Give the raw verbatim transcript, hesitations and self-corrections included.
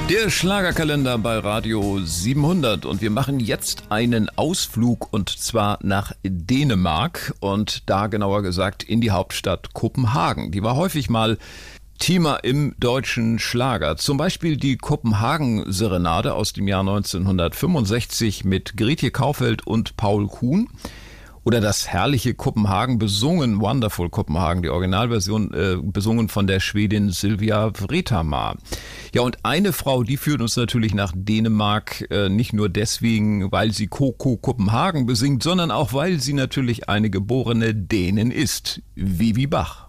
Der Schlagerkalender bei Radio siebenhundert und wir machen jetzt einen Ausflug und zwar nach Dänemark und da genauer gesagt in die Hauptstadt Kopenhagen. Die war häufig mal Thema im deutschen Schlager. Zum Beispiel die Kopenhagen-Serenade aus dem Jahr neunzehnhundertfünfundsechzig mit Gretje Kaufeld und Paul Kuhn. Oder das herrliche Kopenhagen besungen, Wonderful Kopenhagen, die Originalversion äh, besungen von der Schwedin Sylvia Vrethammar. Ja, und eine Frau, die führt uns natürlich nach Dänemark, äh, nicht nur deswegen, weil sie Coco Kopenhagen besingt, sondern auch, weil sie natürlich eine geborene Dänin ist, Vivi Bach.